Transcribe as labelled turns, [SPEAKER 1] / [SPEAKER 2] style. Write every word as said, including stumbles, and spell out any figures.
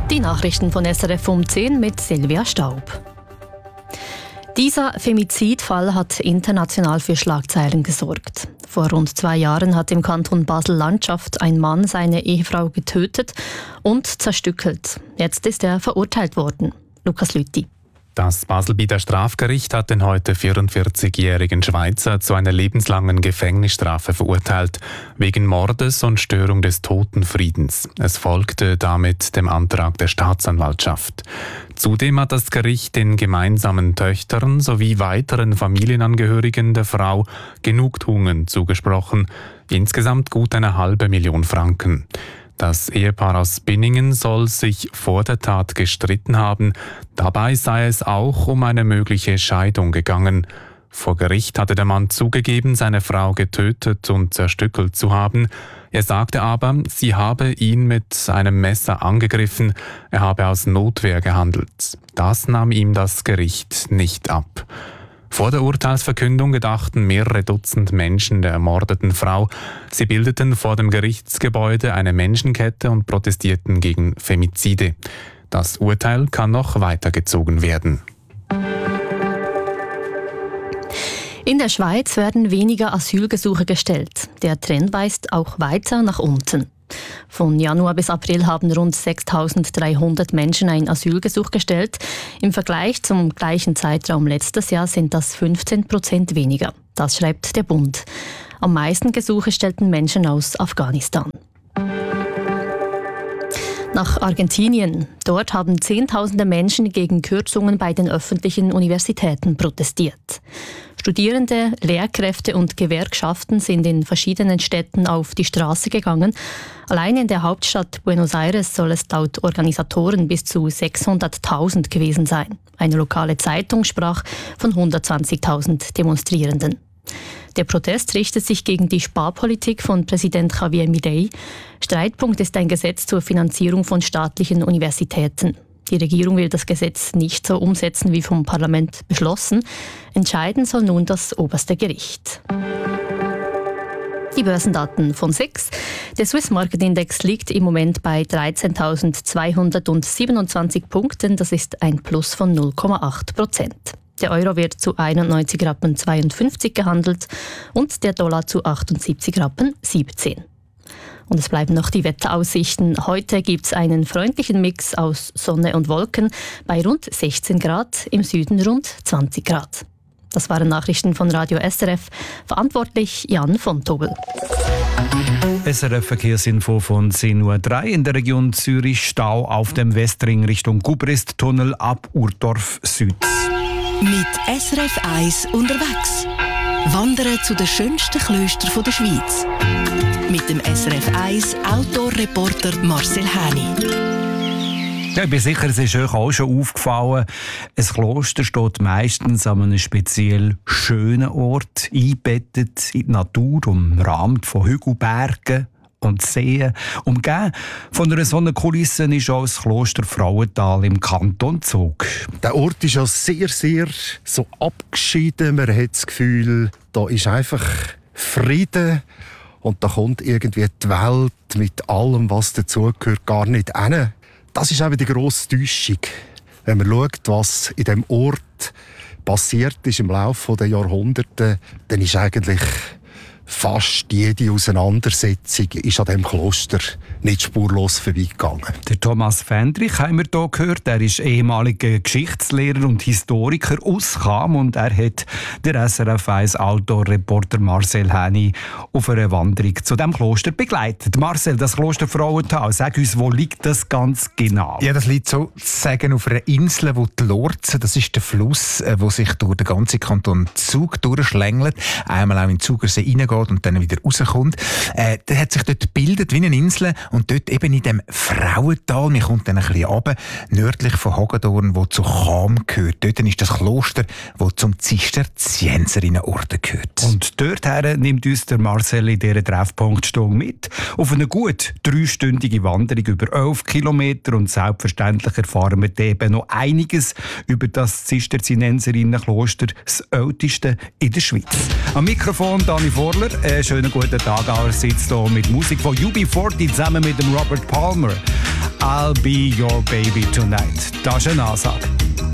[SPEAKER 1] Die Nachrichten von S R F um zehn mit Silvia Staub. Dieser Femizidfall hat international für Schlagzeilen gesorgt. Vor rund zwei Jahren hat im Kanton Basel-Landschaft ein Mann seine Ehefrau getötet und zerstückelt. Jetzt ist er verurteilt worden. Lukas Lüthi.
[SPEAKER 2] Das Baselbieter Strafgericht hat den heute vierundvierzigjährigen Schweizer zu einer lebenslangen Gefängnisstrafe verurteilt, wegen Mordes und Störung des Totenfriedens. Es folgte damit dem Antrag der Staatsanwaltschaft. Zudem hat das Gericht den gemeinsamen Töchtern sowie weiteren Familienangehörigen der Frau Genugtuungen zugesprochen, insgesamt gut eine halbe Million Franken. Das Ehepaar aus Binningen soll sich vor der Tat gestritten haben. Dabei sei es auch um eine mögliche Scheidung gegangen. Vor Gericht hatte der Mann zugegeben, seine Frau getötet und zerstückelt zu haben. Er sagte aber, sie habe ihn mit einem Messer angegriffen, er habe aus Notwehr gehandelt. Das nahm ihm das Gericht nicht ab. Vor der Urteilsverkündung gedachten mehrere Dutzend Menschen der ermordeten Frau. Sie bildeten vor dem Gerichtsgebäude eine Menschenkette und protestierten gegen Femizide. Das Urteil kann noch weitergezogen werden.
[SPEAKER 1] In der Schweiz werden weniger Asylgesuche gestellt. Der Trend weist auch weiter nach unten. Von Januar bis April haben rund sechstausenddreihundert Menschen ein Asylgesuch gestellt. Im Vergleich zum gleichen Zeitraum letztes Jahr sind das fünfzehn Prozent weniger. Das schreibt der Bund. Am meisten Gesuche stellten Menschen aus Afghanistan. Nach Argentinien. Dort haben Zehntausende Menschen gegen Kürzungen bei den öffentlichen Universitäten protestiert. Studierende, Lehrkräfte und Gewerkschaften sind in verschiedenen Städten auf die Straße gegangen. Allein in der Hauptstadt Buenos Aires soll es laut Organisatoren bis zu sechshunderttausend gewesen sein. Eine lokale Zeitung sprach von hundertzwanzigtausend Demonstrierenden. Der Protest richtet sich gegen die Sparpolitik von Präsident Javier Milei. Streitpunkt ist ein Gesetz zur Finanzierung von staatlichen Universitäten. Die Regierung will das Gesetz nicht so umsetzen wie vom Parlament beschlossen. Entscheiden soll nun das oberste Gericht. Die Börsendaten von S I X. Der Swiss Market Index liegt im Moment bei dreizehntausendzweihundertsiebenundzwanzig Punkten. Das ist ein Plus von null Komma acht Prozent. Der Euro wird zu einundneunzig Rappen zweiundfünfzig gehandelt und der Dollar zu achtundsiebzig Rappen siebzehn. Und es bleiben noch die Wetteraussichten. Heute gibt es einen freundlichen Mix aus Sonne und Wolken bei rund sechzehn Grad, im Süden rund zwanzig Grad. Das waren Nachrichten von Radio S R F. Verantwortlich Jan von Tobel.
[SPEAKER 3] S R F-Verkehrsinfo von zehn Uhr drei. In der Region Zürich Stau auf dem Westring Richtung Gubrist-Tunnel ab Urdorf Süd.
[SPEAKER 4] Mit S R F eins unterwegs. Wandern zu den schönsten Klöstern der Schweiz. Mit dem S R F eins Outdoor-Reporter Marcel Häni.
[SPEAKER 3] Ja, ich bin sicher, es ist euch auch schon aufgefallen. Ein Kloster steht meistens an einem speziell schönen Ort, eingebettet in die Natur, umrahmt von Hügelbergen und Seen. Umgeben von einer solchen Kulisse ist auch das Kloster Frauental im Kanton Zug.
[SPEAKER 5] Der Ort ist ja sehr, sehr so abgeschieden. Man hat das Gefühl, da ist einfach Frieden. Und da kommt irgendwie die Welt mit allem, was dazugehört, gar nicht hin. Das ist eben die grosse Täuschung. Wenn man schaut, was in diesem Ort passiert ist im Laufe der Jahrhunderte, dann ist eigentlich fast jede Auseinandersetzung ist an diesem Kloster nicht spurlos vorbeigegangen.
[SPEAKER 3] Der Thomas Fendrich haben wir hier gehört. Er ist ehemaliger Geschichtslehrer und Historiker aus Cham und er hat der S R F eins Outdoor-Reporter Marcel Häni auf einer Wanderung zu diesem Kloster begleitet. Marcel, das Kloster Frauental, sag uns, wo liegt das ganz genau?
[SPEAKER 6] Ja, das liegt sozusagen auf einer Insel, wo die Lorze, das ist der Fluss, der sich durch den ganzen Kanton Zug durchschlängelt, einmal auch in den Zugersee reingeht und dann wieder rauskommt. Äh, der hat sich dort gebildet wie eine Insel und dort eben in dem Frauental, man kommt dann ein bisschen runter, nördlich von Hagedorn, wo zu Cham gehört. Dort ist das Kloster, wo zum Zisterzienserinnenorden gehört.
[SPEAKER 3] Und dorthin nimmt uns der Marcel in dieser Treffpunktstunde mit. Auf eine gut dreistündige Wanderung über elf Kilometer und selbstverständlich erfahren wir eben noch einiges über das Zisterzienserinnenkloster, das älteste in der Schweiz. Am Mikrofon Dani Vorler. Einen schönen guten Tag allerseits hier mit Musik von U B vierzig zusammen mit dem Robert Palmer. I'll be your baby tonight. Das ist eine Ansage.